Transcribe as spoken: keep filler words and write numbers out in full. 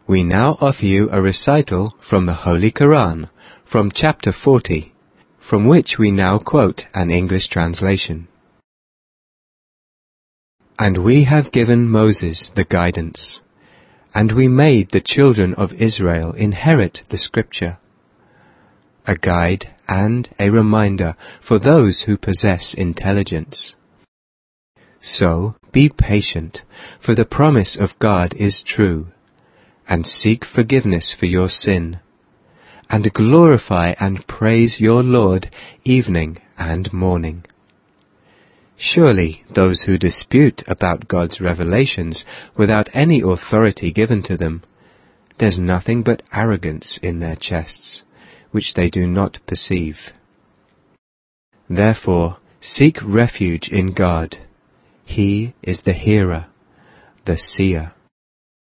We now offer you a recital from the Holy Quran, from chapter forty, from which we now quote an English translation. And we have given Moses the guidance, and we made the children of Israel inherit the scripture, a guide and a reminder for those who possess intelligence. So be patient, for the promise of God is true, and seek forgiveness for your sin, and glorify and praise your Lord evening and morning. Surely those who dispute about God's revelations without any authority given to them, there's nothing but arrogance in their chests, which they do not perceive. Therefore, seek refuge in God. He is the hearer, the seer.